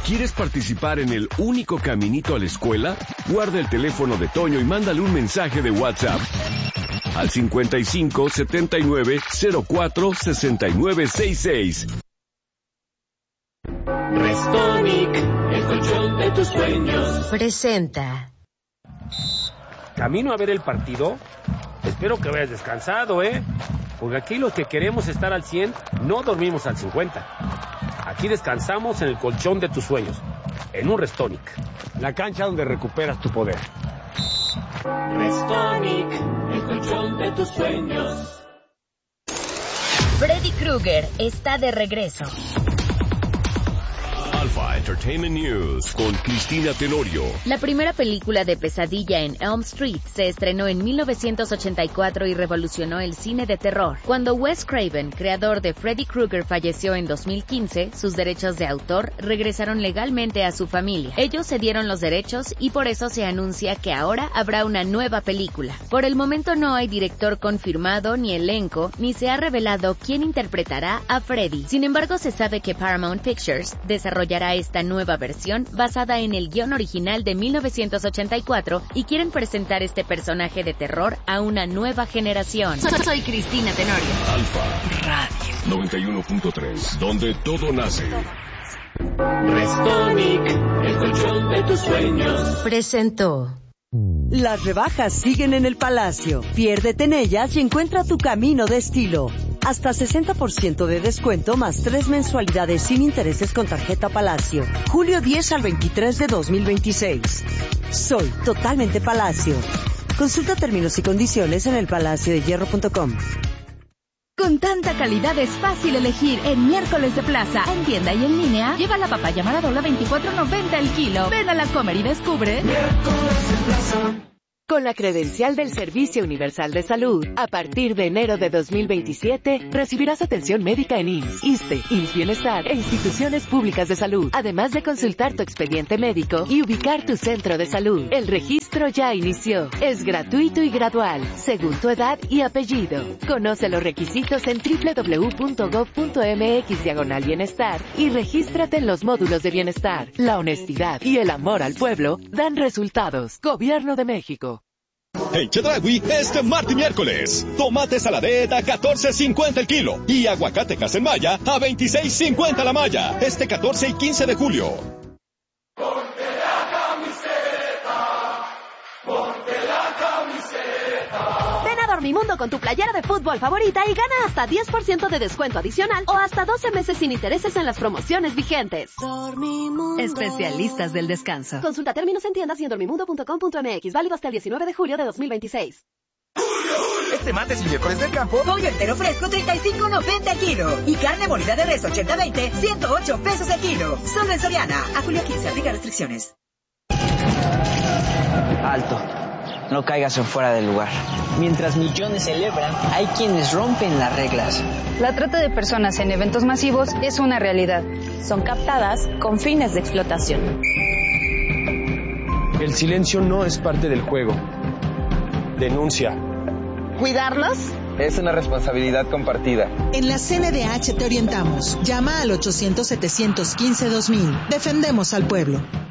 ¿Quieres participar en el único caminito a la escuela? Guarda el teléfono de Toño y mándale un mensaje de WhatsApp al 55 79 04 69 66. Restonic, el colchón de tus sueños. Presenta. ¿Camino a ver el partido? Espero que vayas descansado, porque aquí los que queremos estar al 100 no dormimos al 50. Aquí descansamos en el colchón de tus sueños, en un Restonic, la cancha donde recuperas tu poder. Restonic, el colchón de tus sueños. Freddy Krueger está de regreso. Alpha Entertainment News con Cristina Tenorio. La primera película de Pesadilla en Elm Street se estrenó en 1984 y revolucionó el cine de terror. Cuando Wes Craven, creador de Freddy Krueger, falleció en 2015, sus derechos de autor regresaron legalmente a su familia. Ellos cedieron los derechos y por eso se anuncia que ahora habrá una nueva película. Por el momento no hay director confirmado, ni elenco, ni se ha revelado quién interpretará a Freddy. Sin embargo, se sabe que Paramount Pictures desarrollará esta nueva versión basada en el guión original de 1984 y quieren presentar este personaje de terror a una nueva generación. Soy Cristina Tenorio. Alpha Radio 91.3, donde todo nace. Restonic, el colchón de tus sueños. Presentó. Las rebajas siguen en el Palacio. Piérdete en ellas y encuentra tu camino de estilo. Hasta 60% de descuento más 3 mensualidades sin intereses con tarjeta Palacio. Julio 10 al 23 de 2026. Soy totalmente Palacio. Consulta términos y condiciones en elpalaciodehierro.com. Con tanta calidad es fácil elegir en Miércoles de Plaza. En tienda y en línea, lleva la papaya Maradola 24.90 el kilo. Ven a la Comer y descubre Miércoles de Plaza. Con la credencial del Servicio Universal de Salud, a partir de enero de 2027, recibirás atención médica en IMSS, ISSSTE, IMSS Bienestar e instituciones públicas de salud, además de consultar tu expediente médico y ubicar tu centro de salud. El registro ya inició. Es gratuito y gradual, según tu edad y apellido. Conoce los requisitos en www.gov.mx/bienestar y regístrate en los módulos de bienestar. La honestidad y el amor al pueblo dan resultados. Gobierno de México. En Chedraui, este martes y miércoles, tomate saladet a $14.50 el kilo y aguacate Maya a $26.50 la malla, este 14 y 15 de julio. Ponte la camiseta, ponte la camiseta. Ven a Dormimundo con tu playera de fútbol favorita y gana hasta 10% de descuento adicional o hasta 12 meses sin intereses en las promociones vigentes. Dormimundo. Especialistas del descanso. Consulta términos en tiendas y en dormimundo.com.mx. Válido hasta el 19 de julio de 2026. Este martes y miércoles del campo, pollo entero fresco 35.90 el kilo. Y carne molida de res 80-20, 108 pesos el kilo. Solo en Soriana. A julio 15, aplica restricciones. Alto. No caigas en fuera del lugar. Mientras millones celebran, hay quienes rompen las reglas. La trata de personas en eventos masivos es una realidad. Son captadas con fines de explotación. El silencio no es parte del juego. Denuncia. ¿Cuidarlos? Es una responsabilidad compartida. En la CNDH te orientamos. Llama al 800-715-2000. Defendemos al pueblo.